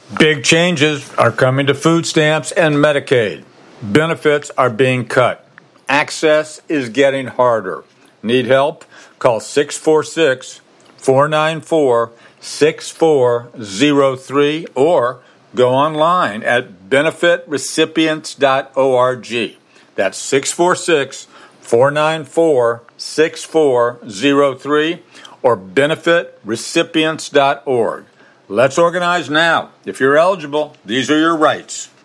Big changes are coming to food stamps and Medicaid. Benefits are being cut. Access is getting harder. Need help? Call 646-494-6403 or go online at benefitrecipients.org. That's 646-494-6403 or benefitrecipients.org. Let's organize now. If you're eligible, these are your rights.